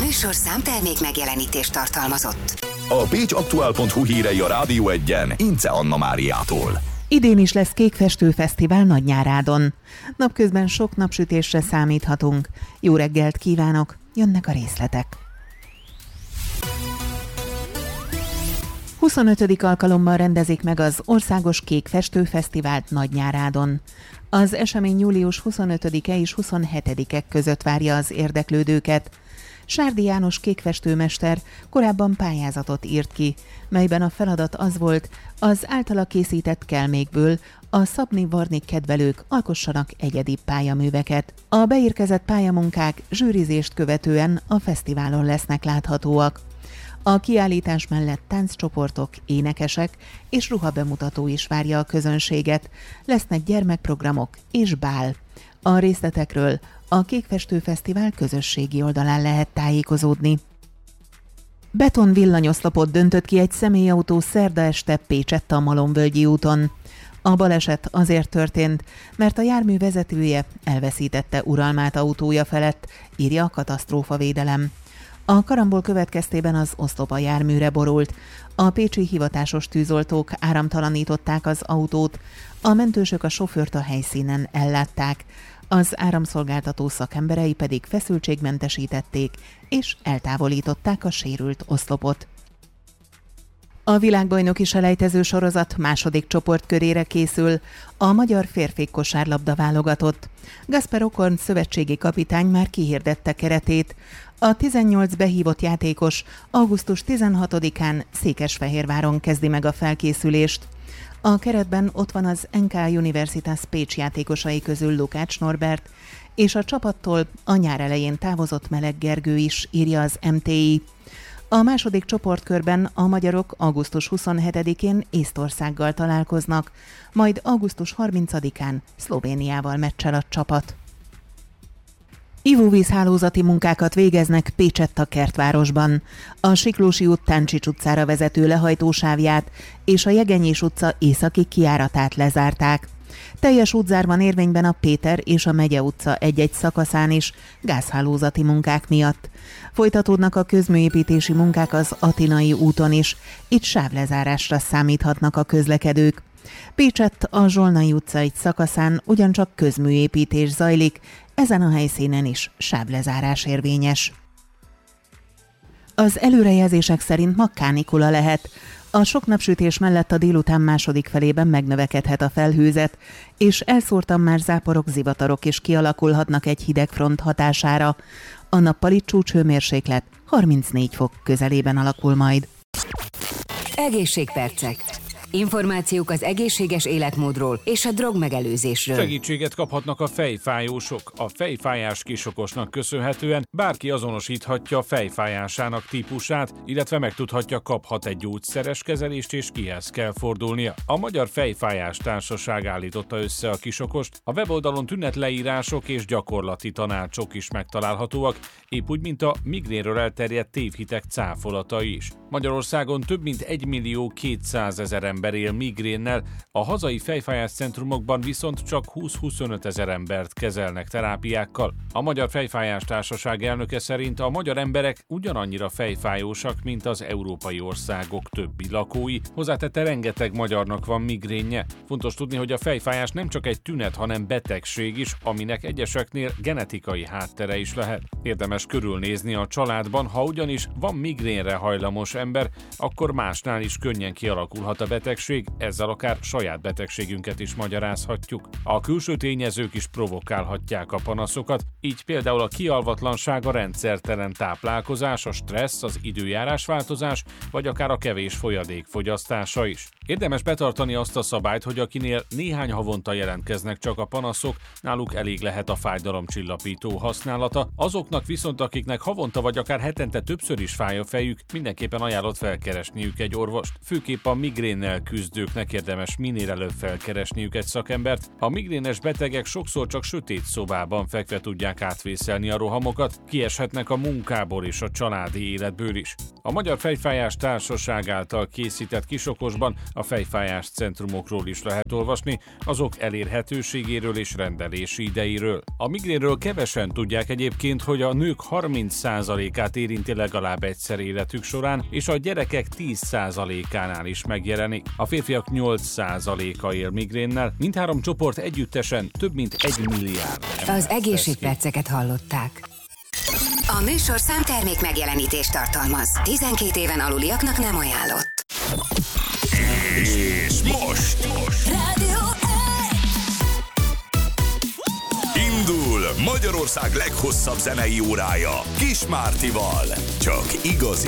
műsorszám termék megjelenítést tartalmazott. A pécsaktuál.hu hírei a Rádió Egyen Ince Anna Máriától. Idén is lesz Kékfestő Fesztivál Nagynyárádon. Napközben sok napsütésre számíthatunk. Jó reggelt kívánok, jönnek a részletek. 25. alkalommal rendezik meg az Országos Kékfestő Fesztivált Nagynyárádon. Az esemény július 25-e és 27-e között várja az érdeklődőket. Sárdi János kékfestőmester korábban pályázatot írt ki, melyben a feladat az volt, az általa készített kelmékből a szabni-varni kedvelők alkossanak egyedi pályaműveket. A beérkezett pályamunkák zsűrizést követően a fesztiválon lesznek láthatóak. A kiállítás mellett tánccsoportok, énekesek és ruhabemutató is várja a közönséget. Lesznek gyermekprogramok és bál. A részletekről a Kékfestő Fesztivál közösségi oldalán lehet tájékozódni. Beton villanyoszlopot döntött ki egy személyautó szerda este Pécsett-Malomvölgyi úton. A baleset azért történt, mert a jármű vezetője elveszítette uralmát autója felett, írja a katasztrófavédelem. A karambol következtében az oszlop a járműre borult. A pécsi hivatásos tűzoltók áramtalanították az autót, a mentősök a sofőrt a helyszínen ellátták, az áramszolgáltató szakemberei pedig feszültségmentesítették és eltávolították a sérült oszlopot. A világbajnoki selejtező sorozat második csoportkörére készül a magyar férfik kosárlabda válogatott. Gasper Okorn szövetségi kapitány már kihirdette keretét. A 18 behívott játékos augusztus 16-án Székesfehérváron kezdi meg a felkészülést. A keretben ott van az NK Universitas Pécs játékosai közül Lukács Norbert, és a csapattól a nyár elején távozott Meleg Gergő is, írja az MTI. A második csoportkörben a magyarok augusztus 27-én Észtországgal találkoznak, majd augusztus 30-án Szlovéniával meccsel a csapat. Ivóvízhálózati munkákat végeznek Pécsett-Kertvárosban. A Siklósi út Táncsics utcára vezető lehajtósávját és a Jegenyés utca északi kijáratát lezárták. Teljes útzár van érvényben a Péter és a Megye utca egy-egy szakaszán is gázhálózati munkák miatt. Folytatódnak a közműépítési munkák az Atinai úton is, itt sávlezárásra számíthatnak a közlekedők. Pécsett a Zsolnai utca egy szakaszán ugyancsak közműépítés zajlik, ezen a helyszínen is sávlezárás érvényes. Az előrejelzések szerint ma kánikula lehet. A sok napsütés mellett a délután második felében megnövekedhet a felhőzet, és elszórtan már záporok, zivatarok is kialakulhatnak egy hidegfront hatására. A nappali csúcshőmérséklet 34 fok közelében alakul majd. Egészségpercek. Információk az egészséges életmódról és a drogmegelőzésről. Segítséget kaphatnak a fejfájósok. A fejfájás kisokosnak köszönhetően bárki azonosíthatja a fejfájásának típusát, illetve megtudhatja, kaphat egy gyógyszeres kezelést és kihez kell fordulnia. A Magyar Fejfájás Társaság állította össze a kisokost. A weboldalon tünetleírások és gyakorlati tanácsok is megtalálhatóak, épp úgy, mint a migrénről elterjedt tévhitek cáfolata is. Magyarországon több mint 1.200.000 ember él migrénnel, a hazai fejfájás centrumokban viszont csak 20-25 ezer embert kezelnek terápiákkal. A Magyar Fejfájás Társaság elnöke szerint a magyar emberek ugyanannyira fejfájósak, mint az európai országok többi lakói. Hozzátette, rengeteg magyarnak van migrénje. Fontos tudni, hogy a fejfájás nem csak egy tünet, hanem betegség is, aminek egyeseknél genetikai háttere is lehet. Érdemes körülnézni a családban, ha ugyanis van migrénre hajlamos ember, akkor másnál is könnyen kialakulhat a betegség, ezzel akár saját betegségünket is magyarázhatjuk. A külső tényezők is provokálhatják a panaszokat, így például a kialvatlanság, a rendszertelen táplálkozás, a stressz, az időjárásváltozás, vagy akár a kevés folyadék fogyasztása is. Érdemes betartani azt a szabályt, hogy akinél néhány havonta jelentkeznek csak a panaszok, náluk elég lehet a fájdalomcsillapító használata, azoknak viszont, akiknek havonta vagy akár hetente többször is fáj a fejük, mindenképpen ajánlott felkeresniük egy orvost. Főképp a migrénnel küzdőknek érdemes minél előbb felkeresniük egy szakembert. A migrénes betegek sokszor csak sötét szobában fekve tudják tudják átvészelni a rohamokat, kieshetnek a munkából és a családi életből is. A Magyar Fejfájás Társaság által készített kisokosban a fejfájás centrumokról is lehet olvasni, azok elérhetőségéről és rendelési idejéről. A migrénről kevesen tudják egyébként, hogy a nők 30%-át érinti legalább egyszer életük során, és a gyerekek 10%-ánál is megjelenik. A férfiak 8%-a él migrénnel, mindhárom csoport együttesen több mint 1 milliárd. Az egészségperceket hallották. A műsorszám termék megjelenítést tartalmaz. 12 éven aluliaknak nem ajánlott. És most Rádió indul Magyarország leghosszabb zenei órája Kis Mártival. Csak igazi